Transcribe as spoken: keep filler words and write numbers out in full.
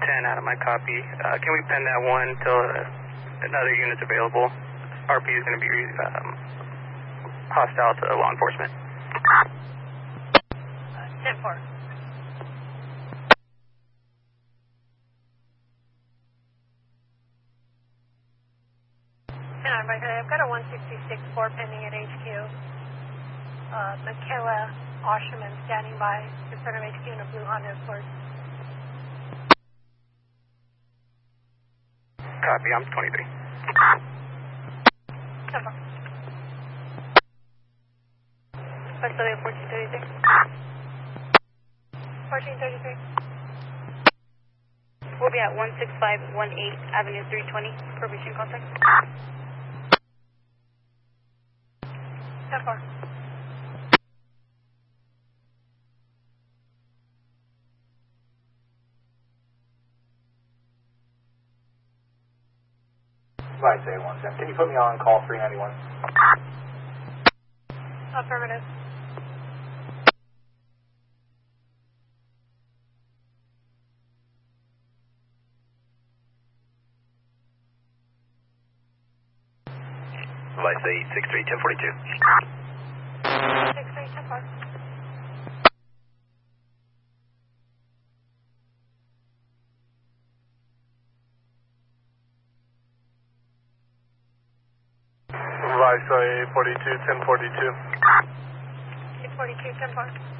ten out of my copy. Uh, can we pen that one until uh, another unit's available? R P is going to be um, hostile to law enforcement. ten four. ten out of my copy. I've got a one sixty-six four pending at H Q. Uh, Michaela Osherman standing by in front of H Q in a blue Honda Accord. Copy, I'm twenty-three. ten four. What's the fourteen thirty-three? fourteen thirty-three. We'll be at one six five one eight Avenue three twenty. Probation contact. ten four. Right, say one second. Can you put me on call three ninety-one? Affirmative. Device eight six three ten forty-two. six three ten four. Device eight forty-two ten forty-two. eight forty-two ten four.